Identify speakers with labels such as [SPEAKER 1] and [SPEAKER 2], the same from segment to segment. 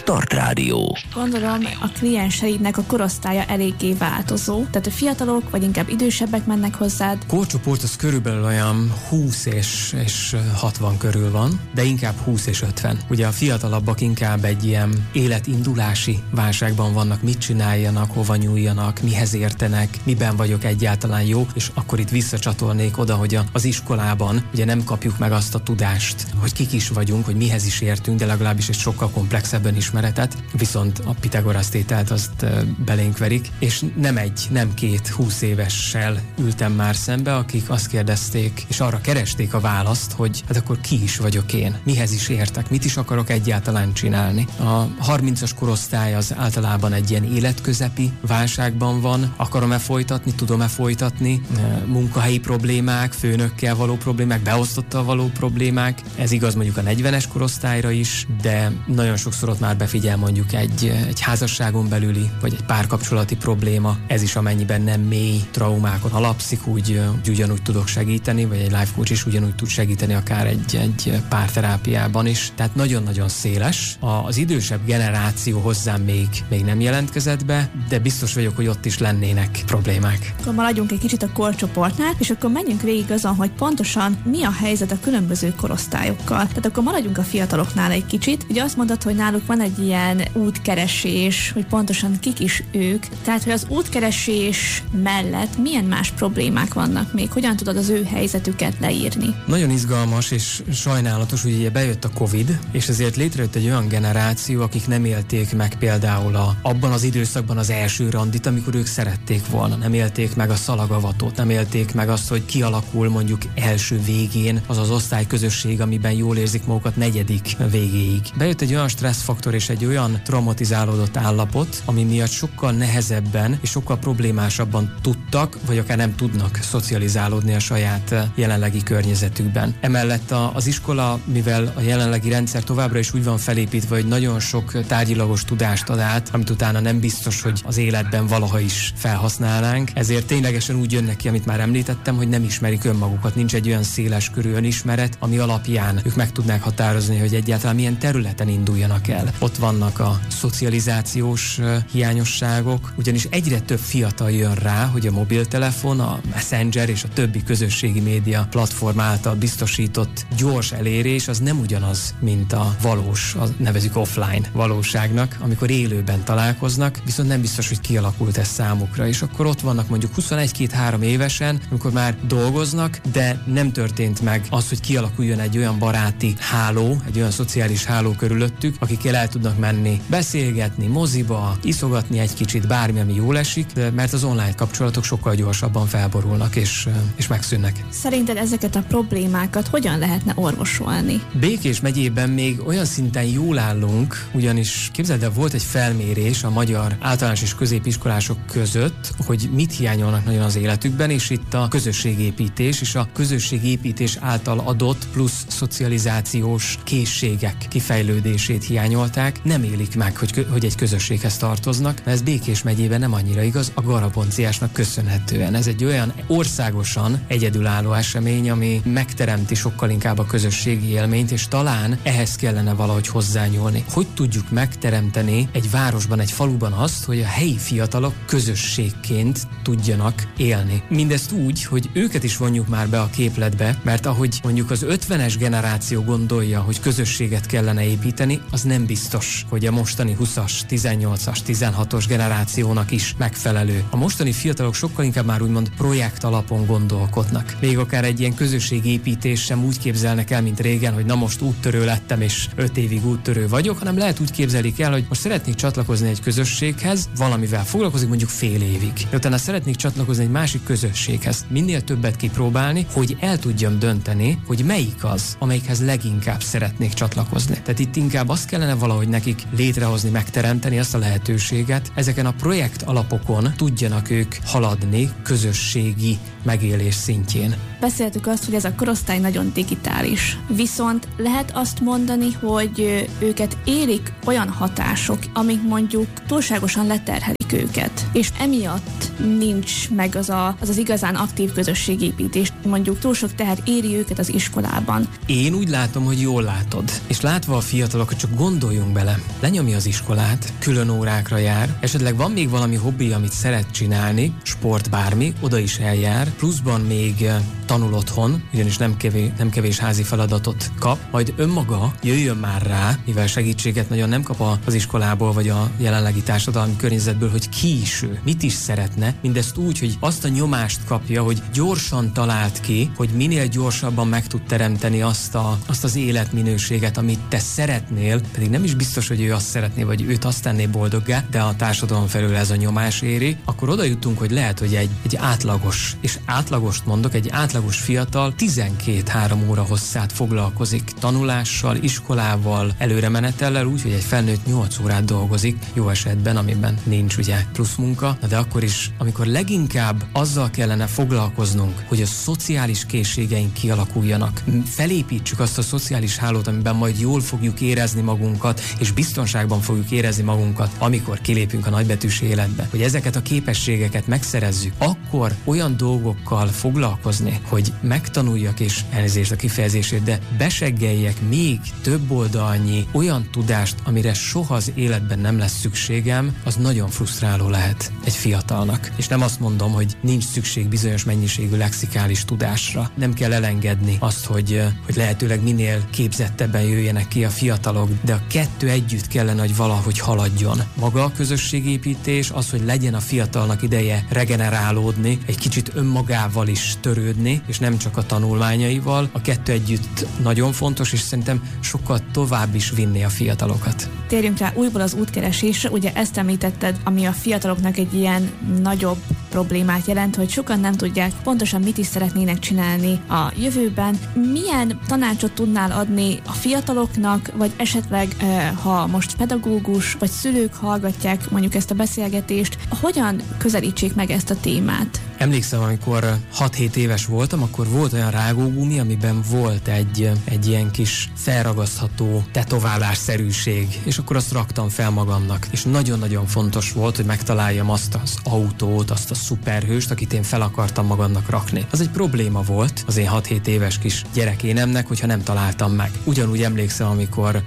[SPEAKER 1] Start Rádió.
[SPEAKER 2] Gondolom, a klienseidnek a korosztálya eléggé változó, tehát a fiatalok vagy inkább idősebbek mennek hozzád.
[SPEAKER 3] Korcsoport az körülbelül olyan 20 és 60 körül van, de inkább 20 és 50. Ugye a fiatalabbak inkább egy ilyen életindulási válságban vannak, mit csináljanak, hova nyúljanak, mihez értenek, miben vagyok egyáltalán jó, és akkor itt visszacsatolnék oda, hogy az iskolában ugye nem kapjuk meg azt a tudást, hogy kik is vagyunk, hogy mihez is értünk, de legalábbis egy sokkal komplexebb önismeretet, viszont a Pitagorasz tételt azt belénk verik, és nem két 20 évessel ültem már szembe, akik azt kérdezték, és arra keresték a választ, hogy hát akkor ki is vagyok én, mihez is értek, mit is akarok egyáltalán csinálni. A 30-as korosztály az általában egy ilyen életközepi válságban van, akarom-e folytatni, tudom-e folytatni, munkahelyi problémák, főnökkel való problémák, beosztottal való problémák, ez igaz mondjuk a 40-es korosztályra is, de nagyon sokszor ott már befigyel mondjuk egy házasságon belüli, vagy egy párkapcsolati probléma, ez is amennyiben nem mély traumákon alapszik, ugyanúgy tudok segíteni, vagy egy life coach is ugyanúgy tud segíteni akár egy párterápiában is. Tehát nagyon-nagyon széles. Az idősebb generáció hozzám még nem jelentkezett be, de biztos vagyok, hogy ott is lennének problémák.
[SPEAKER 2] Akkor maradjunk egy kicsit a korcsoportnál, és akkor menjünk végig azon, hogy pontosan mi a helyzet a különböző korosztályokkal. Tehát akkor maradjunk a fiataloknál egy kicsit. Ugye azt mondod, hogy náluk van egy ilyen útkeresés, hogy pontosan kik is ők. Tehát, hogy az útkeresés mellett milyen más problémák vannak még? Hogyan tudod az ő helyzetüket leírni?
[SPEAKER 3] Nagyon izgalmas és sajnálatos, hogy ugye bejött a Covid, és ezért létrejött egy olyan generáció, akik nem élték meg például abban az időszakban az első randit, amikor ők szerették volna. Nem élték meg a szalagavatót, nem élték meg azt, hogy kialakul mondjuk első végén az osztályközösség, amiben jól érzik magukat negyedik végéig. Bejött egy olyan stresszfaktor és egy olyan traumatizálódott állapot, ami miatt sokkal nehezebben és sokkal problémásabban tudtak, vagy akár nem tudnak szocializálódni a saját jelenlegi környezetükben. Emellett az iskola, mivel a jelenlegi rendszer továbbra is úgy van felépítve, hogy nagyon sok tárgyilagos tudást ad át, amit utána nem biztos, hogy az életben valaha is felhasználnánk. Ezért ténylegesen úgy jönnek ki, amit már említettem, hogy nem ismerik önmagukat. Nincs egy olyan széles körű önismeret, ami alapján ők meg tudnák határozni, hogy egyáltalán milyen területen induljanak el. Ott vannak a szocializációs hiányosságok, ugyanis egyre több fiatal jön rá, hogy a mobiltelefon, a Messenger és a többi közösségi média platform által biztosított gyors elérés az nem ugyanaz, mint a valós, nevezzük offline valóságnak, amikor élőben találkoznak, viszont nem biztos, hogy kialakult ez számukra, és akkor ott vannak mondjuk 21-2-3 évesen, amikor már dolgoznak, de nem történt meg az, hogy kialakuljon egy olyan baráti háló, egy olyan szociális háló körülöttük, akikkel el tudnak menni, beszélgetni, moziba, iszogatni egy kicsit, bármi, ami jól esik, mert az online kapcsolatok sokkal gyorsabban felborulnak és megszűnnek.
[SPEAKER 2] Szerinted ezeket a problémákat hogyan lehetne orvosolni?
[SPEAKER 3] Békés megyében még olyan szinten jól állunk, ugyanis képzeld el, volt egy felmérés a magyar általános és középiskolások között, hogy mit hiányolnak nagyon az életükben, és itt a közösségépítés és a közösségépítés által adott plusz szocializációs készségek kifejlődését hiányolták, nem élik meg, hogy egy közösséghez tartoznak, mert ez Békés megyében nem annyira igaz, a garabonciásnak köszönhetően. Ez egy olyan országosan egyedülálló esemény, ami megteremti sokkal inkább a közösségi élményt, és talán ehhez kellene valahogy hozzányúlni. Hogy tudjuk megteremteni egy városban, egy faluban azt, hogy a helyi fiatalok közösségként tudjanak élni. Mindezt úgy, hogy őket is vonjuk már be a képletbe, mert ahogy mondjuk az 50-es generáció gondolja, hogy közösséget kellene építeni, az nem biztos, hogy a mostani 20-as, 18-as, 16-os generációnak is megfelelő. A mostani fiatalok sokkal inkább már úgymond projekt alapon gondolkodnak. Még akár egy ilyen közösségépítés sem úgy képzelnek el, mint régen, hogy na most úttörő lettem, és 5 évig úttörő vagyok, hanem lehet úgy képzelik el, hogy most szeretnék csatlakozni egy közösséghez, valamivel foglalkozik mondjuk fél évig. Utána szeretnék csatlakozni egy másik közösséghez, minél többet kipróbálni, hogy el tudjam dönteni, hogy melyik az, amelyikhez leginkább szeretnék csatlakozni. Tehát itt inkább azt kellene valahogy nekik létrehozni, megteremteni azt a lehetőséget, ezeken a projekt alapokon tudjanak ők haladni közösségi megélés szintjén.
[SPEAKER 2] Beszéltük azt, hogy ez a korosztály nagyon digitális. Viszont lehet azt mondani, hogy őket érik olyan hatások, amik mondjuk túlságosan leterhelik őket. És emiatt nincs meg az igazán aktív közösségépítés. Mondjuk túl sok teher éri őket az iskolában.
[SPEAKER 3] Én úgy látom, hogy jól látod. És látva a fiatalokat, csak gondoljunk bele. Lenyomja az iskolát, külön órákra jár, esetleg van még valami hobbi, amit szeret csinálni, sport, bármi, oda is eljár, pluszban még tanul otthon, ugyanis nem kevés házi feladatot kap, majd önmaga jöjjön már rá, mivel segítséget nagyon nem kap az iskolából, vagy a jelenlegi társadalmi környezetből, hogy ki is ő, mit is szeretne, mindezt úgy, hogy azt a nyomást kapja, hogy gyorsan talált ki, hogy minél gyorsabban meg tud teremteni azt az életminőséget, amit te szeretnél, pedig nem is biztos, hogy ő azt szeretné, vagy őt azt tenné boldoggá, de a társadalom felül ez a nyomás éri, akkor oda jutunk, hogy lehet, hogy egy átlagos, és átlagost mondok, egy átlagos fiatal 12-3 óra hosszát foglalkozik tanulással, iskolával, előremenetellel, úgyhogy egy felnőtt 8 órát dolgozik, jó esetben, amiben nincs ugye plusz munka, de akkor is, amikor leginkább azzal kellene foglalkoznunk, hogy a szociális készségeink kialakuljanak, felépítsük azt a szociális hálót, amiben majd jól fogjuk érezni magunkat, és biztonságban fogjuk érezni magunkat, amikor kilépünk a nagybetűs életbe, hogy ezeket a képességeket megszerezzük, akkor olyan dolgokkal foglalkozni, hogy megtanuljak, és elnézést a kifejezését, de beseggeljek még több oldalnyi olyan tudást, amire soha az életben nem lesz szükségem, az nagyon frusztráló lehet egy fiatalnak. És nem azt mondom, hogy nincs szükség bizonyos mennyiségű lexikális tudásra. Nem kell elengedni azt, hogy lehetőleg minél képzettebben jöjjenek ki a fiatalok, de a kettő együtt kellene, hogy valahogy haladjon. Maga a közösségépítés, az, hogy legyen a fiatalnak ideje regenerálódni, egy kicsit önmagával is törődni, és nem csak a tanulmányaival. A kettő együtt nagyon fontos, és szerintem sokkal tovább is vinni a fiatalokat.
[SPEAKER 2] Térjünk rá újból az útkeresésre, ugye ezt említetted, ami a fiataloknak egy ilyen nagyobb problémát jelent, hogy sokan nem tudják pontosan mit is szeretnének csinálni a jövőben. Milyen tanácsot tudnál adni a fiataloknak, vagy esetleg, ha most pedagógus vagy szülők hallgatják mondjuk ezt a beszélgetést, hogyan közelítsék meg ezt a témát?
[SPEAKER 3] Emlékszem, amikor 6-7 éves voltam, akkor volt olyan rágógumi, amiben volt egy ilyen kis felragasztható tetoválásszerűség, és akkor azt raktam fel magamnak. És nagyon-nagyon fontos volt, hogy megtaláljam azt az autót, azt a szuperhőst, akit én fel akartam magamnak rakni. Az egy probléma volt az én 6-7 éves kis gyerekénemnek, hogyha nem találtam meg. Ugyanúgy emlékszem, amikor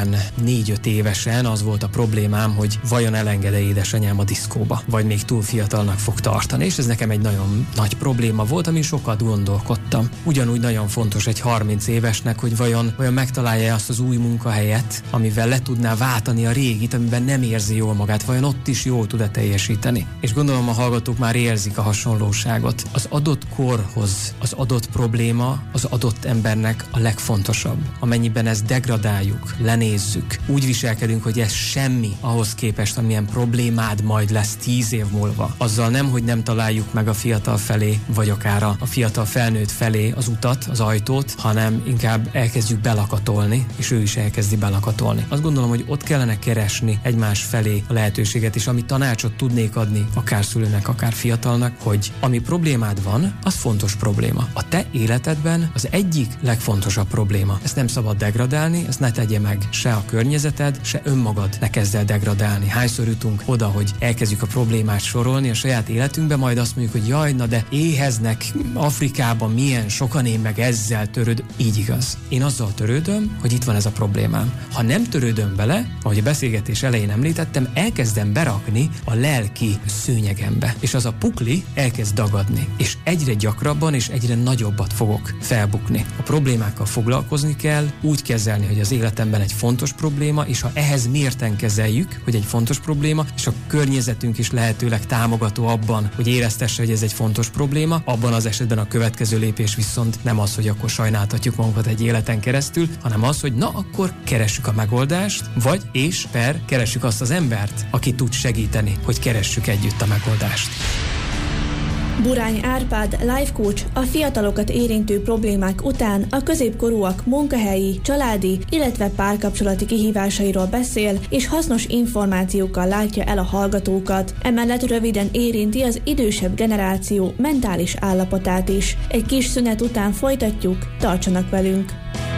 [SPEAKER 3] 14-5 évesen az volt a problémám, hogy vajon elenged-e édesanyám a diszkóba, vagy még túl fiatalnak fog tartani, és ez nekem egy nagyon nagy probléma volt, amin sokat gondolkodtam. Ugyanúgy nagyon fontos egy 30 évesnek, hogy vajon megtalálja azt az új munkahelyet, amivel le tudná váltani a régit, amiben nem érzi jól magát, vajon ott is jól tud-e teljesíteni. És gondolom a hallgatók már érzik a hasonlóságot. Az adott korhoz, az adott probléma az adott embernek a legfontosabb. Amennyiben ezt degradáljuk, lenézzük, úgy viselkedünk, hogy ez semmi ahhoz képest, amilyen problémád majd lesz 10 év múlva. Azzal nem, hogy nem találjuk meg a fiatal felé, vagy akár a fiatal felnőtt felé az utat, az ajtót, hanem inkább elkezdjük belakatolni, és ő is elkezdi belakatolni. Azt gondolom, hogy ott kellene keresni egymás felé a lehetőséget, és ami tanácsot tudnék adni akár szülőnek, akár fiatalnak, hogy ami problémád van, az fontos probléma. A te életedben az egyik legfontosabb probléma. Ezt nem szabad degradálni, ezt ne tegye meg se a környezeted, se önmagad ne kezd el degradálni. Hányszor jutunk oda, hogy elkezdjük a problémát sorolni a saját életünkbe, majd azt mondjuk, hogy jaj, na de éheznek Afrikában milyen sokan, én meg ezzel törőd. Így igaz. Én azzal törődöm, hogy itt van ez a problémám. Ha nem törődöm vele, ahogy a beszélgetés elején említettem, elkezdem berakni a lelki szőnyegembe, és az a pukli elkezd dagadni, és egyre gyakrabban és egyre nagyobbat fogok felbukni. A problémákkal foglalkozni kell, úgy kezelni, hogy az életemben egy fontos probléma, és ha ehhez mérten kezeljük, hogy egy fontos probléma, és a környezetünk is lehetőleg támogató abban, hogy éreztesse, hogy ez egy fontos probléma, abban az esetben a következő lépés viszont nem az, hogy akkor sajnáltatjuk magunkat egy életen keresztül, hanem az, hogy na akkor keressük a megoldást, vagy keressük azt az embert, aki tud segíteni, hogy keressük együtt a megoldást.
[SPEAKER 2] Burány Árpád, life coach, a fiatalokat érintő problémák után a középkorúak munkahelyi, családi, illetve párkapcsolati kihívásairól beszél, és hasznos információkkal látja el a hallgatókat. Emellett röviden érinti az idősebb generáció mentális állapotát is. Egy kis szünet után folytatjuk, tartsanak velünk!